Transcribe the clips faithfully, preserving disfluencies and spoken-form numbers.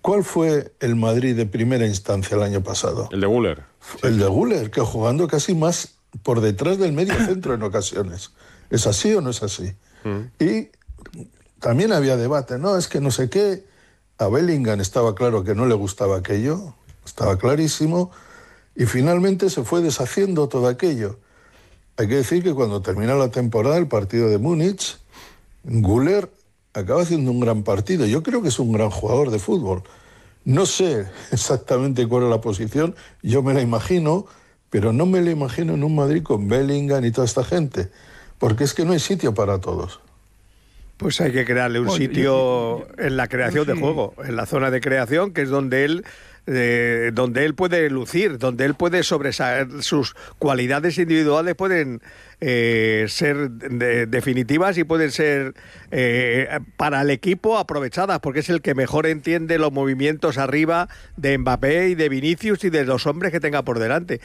¿Cuál fue el Madrid de primera instancia el año pasado? El de Güler. El de Güler, que jugando casi más por detrás del medio centro en ocasiones. ¿Es así o no es así? Mm. Y también había debate, ¿no? Es que no sé qué. A Bellingham estaba claro que no le gustaba aquello, estaba clarísimo, y finalmente se fue deshaciendo todo aquello. Hay que decir que cuando termina la temporada, el partido de Múnich, Güler acaba haciendo un gran partido. Yo creo que es un gran jugador de fútbol. No sé exactamente cuál es la posición, yo me la imagino, pero no me la imagino en un Madrid con Bellingham y toda esta gente, porque es que no hay sitio para todos. Pues hay que crearle un bueno, sitio yo, yo, yo, en la creación sí. de juego, en la zona de creación, que es donde él eh, donde él puede lucir, donde él puede sobresalir, sus cualidades individuales pueden eh, ser de, definitivas y pueden ser eh, para el equipo aprovechadas, porque es el que mejor entiende los movimientos arriba de Mbappé y de Vinicius y de los hombres que tenga por delante.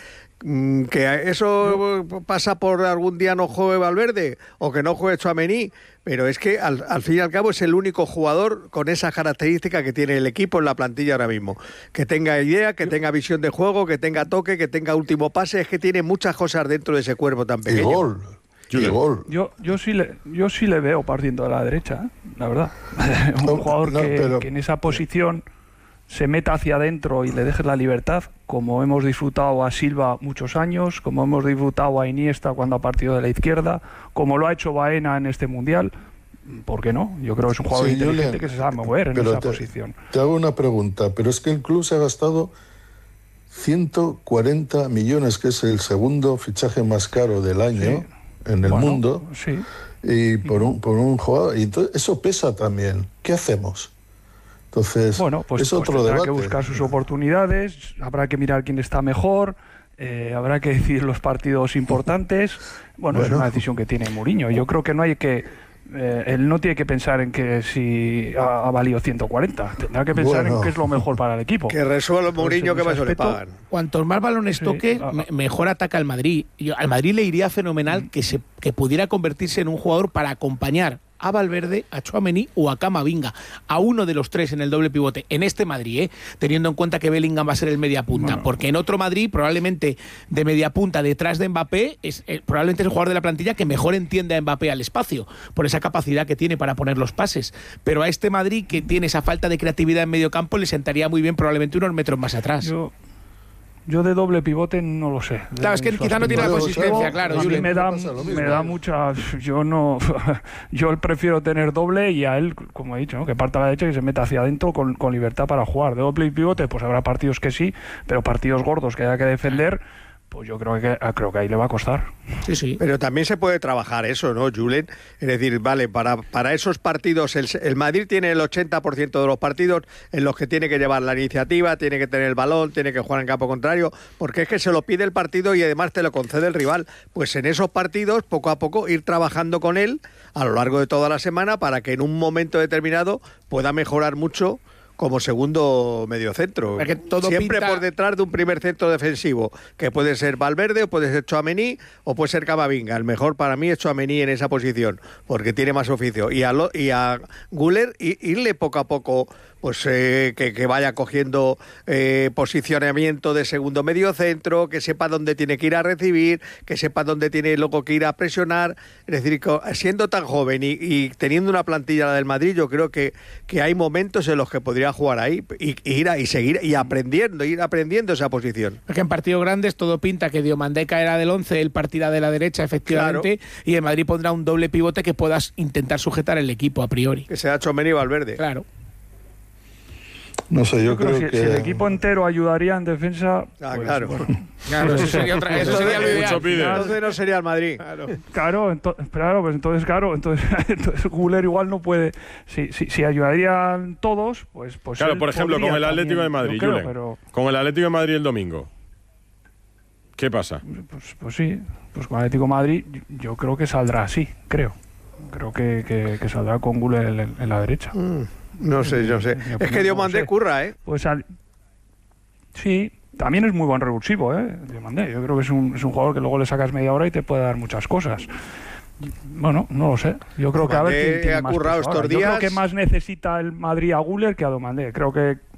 Que eso pasa por algún día no juegue Valverde o que no juegue Tchouaméni, pero es que al, al fin y al cabo es el único jugador con esas características que tiene el equipo en la plantilla ahora mismo, que tenga idea, que tenga visión de juego, que tenga toque, que tenga último pase, es que tiene muchas cosas dentro de ese cuerpo tan pequeño. Y gol. Y gol. Yo, yo, sí le, yo sí le veo partiendo de la derecha, ¿eh? La verdad. Un no, jugador no, que, pero... que en esa posición se meta hacia adentro y le deje la libertad, como hemos disfrutado a Silva muchos años, como hemos disfrutado a Iniesta cuando ha partido de la izquierda, como lo ha hecho Baena en este Mundial. ¿Por qué no? Yo creo que es un jugador sí, inteligente Julián, que se sabe mover en esa te, posición. Te hago una pregunta, pero es que el club se ha gastado ciento cuarenta millones, que es el segundo fichaje más caro del año sí. en el bueno, mundo, sí. y por un, por un jugador. Y entonces, eso pesa también. ¿Qué hacemos? Entonces, bueno, pues, es otro pues tendrá debate. que buscar sus oportunidades, habrá que mirar quién está mejor, eh, habrá que decidir los partidos importantes. Bueno, bueno, es una decisión que tiene Mourinho. Yo creo que no hay que... Eh, él no tiene que pensar en que si ha, ha valido ciento cuarenta, tendrá que pensar bueno. en qué es lo mejor para el equipo. Que resuelva Mourinho, que más le pagan. Cuantos más balones sí, toque, ah, me, mejor ataca al Madrid. Yo, al Madrid le iría fenomenal mm. que, se, que pudiera convertirse en un jugador para acompañar a Valverde, a Tchouaméni o a Camavinga, a uno de los tres en el doble pivote, en este Madrid, ¿eh? Teniendo en cuenta que Bellingham va a ser el mediapunta, bueno. porque en otro Madrid, probablemente de mediapunta detrás de Mbappé, es eh, probablemente es el jugador de la plantilla que mejor entiende a Mbappé al espacio, por esa capacidad que tiene para poner los pases, pero a este Madrid, que tiene esa falta de creatividad en medio campo, le sentaría muy bien probablemente unos metros más atrás. Yo... Yo de doble pivote no lo sé. Claro, es que quizá no tiene la consistencia, claro. A mí me da, me da mucha... Yo no... Yo prefiero tener doble y a él, como he dicho, ¿no? que parta a la derecha y que se meta hacia adentro con, con libertad para jugar. De doble pivote, pues habrá partidos que sí, pero partidos gordos que haya que defender... Pues yo creo que creo que ahí le va a costar. Sí, sí. Pero también se puede trabajar eso, ¿no, Julen? Es decir, vale, para, para esos partidos, el, el Madrid tiene el ochenta por ciento de los partidos en los que tiene que llevar la iniciativa, tiene que tener el balón, tiene que jugar en campo contrario, porque es que se lo pide el partido y además te lo concede el rival. Pues en esos partidos, poco a poco, ir trabajando con él a lo largo de toda la semana para que en un momento determinado pueda mejorar mucho como segundo mediocentro. Todo siempre pinta... por detrás de un primer centro defensivo, que puede ser Valverde, o puede ser Tchouaméni, o puede ser Camavinga. El mejor para mí es Tchouaméni en esa posición, porque tiene más oficio. Y a, lo, y a Güler, irle poco a poco, pues eh, que, que vaya cogiendo eh, posicionamiento de segundo mediocentro, que sepa dónde tiene que ir a recibir, que sepa dónde tiene luego que ir a presionar. Es decir, siendo tan joven y, y teniendo una plantilla la del Madrid, yo creo que, que hay momentos en los que podría jugar ahí y, y ir a, y seguir y aprendiendo, ir aprendiendo esa posición. Porque en partidos grandes todo pinta que Diomandé caerá del once, él partirá de la derecha, efectivamente, claro. y el Madrid pondrá un doble pivote que puedas intentar sujetar el equipo a priori. Que sea Tchouaméni y Valverde. Claro. No sé, yo, yo creo, creo que... Si el equipo entero ayudaría en defensa... Ah, pues, claro. Bueno. Claro, eso sería, otra, eso sería lo ideal. Entonces no sería el Madrid. Claro, claro, ento, claro pues entonces, claro, entonces, entonces Güler igual no puede... Si, si, si ayudarían todos, pues... pues claro, por ejemplo, con el Atlético también, de Madrid, creo, Julen, pero... con el Atlético de Madrid el domingo, ¿qué pasa? Pues, pues sí, pues con el Atlético de Madrid yo creo que saldrá así, creo. Creo que, que, que saldrá con Güler en, en la derecha. Mm. No sé, yo sé. Es que Diomandé no sé. curra, ¿eh? Pues al... Sí, también es muy buen revulsivo, ¿eh? Diomandé. Yo creo que es un, es un jugador que luego le sacas media hora y te puede dar muchas cosas. Bueno, no lo sé. Yo creo que a ver quién tiene más peso ahora. Yo creo que más necesita el Madrid a Güler que a Diomandé. Creo que